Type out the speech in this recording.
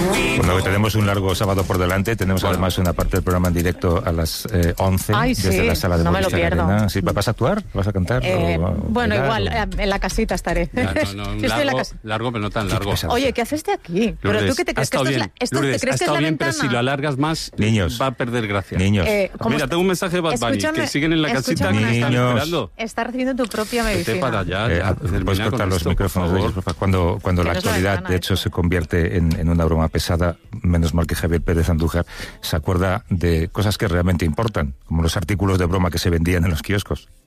Bueno, tenemos un largo sábado por delante. Tenemos además una parte del programa en directo a las 11 desde la sala de Movistar Arena. ¿Sí, vas a actuar? ¿Vas a cantar? Bueno, igual, en la casita estaré. Largo, pero no tan largo. Oye, ¿qué haces aquí? Lourdes, ¿Pero tú qué te crees? Lourdes, ¿Te crees que es la bien, ventana? pero si lo alargas más, niños, va a perder gracia. Niños. Mira, tengo un mensaje de Bad Bunny, que siguen en la casita que están esperando. Estás recibiendo tu propia medicina. Vete para allá. Puedes cortar los micrófonos de ellos, por favor. Cuando la actualidad, de hecho, se convierte en una broma pesada, menos mal que Javier Pérez Andújar se acuerda de cosas que realmente importan, como los artículos de broma que se vendían en los kioscos.